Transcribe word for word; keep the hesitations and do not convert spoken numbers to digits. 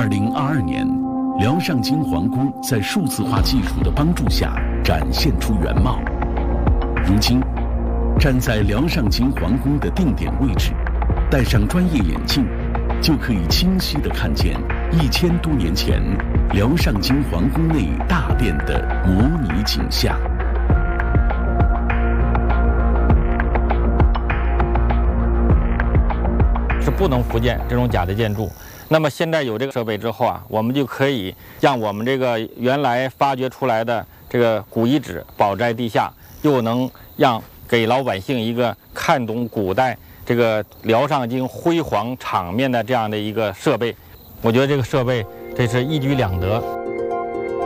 二零二二年，辽上京皇宫在数字化技术的帮助下展现出原貌。如今，站在辽上京皇宫的定点位置，戴上专业眼镜，就可以清晰地看见一千多年前辽上京皇宫内大殿的模拟景象。 是不能复建这种假的建筑。那么现在有这个设备之后啊，我们就可以让我们这个原来发掘出来的这个古遗址保在地下，又能让给老百姓一个看懂古代这个辽上京辉煌场面的这样的一个设备。我觉得这个设备这是一举两得。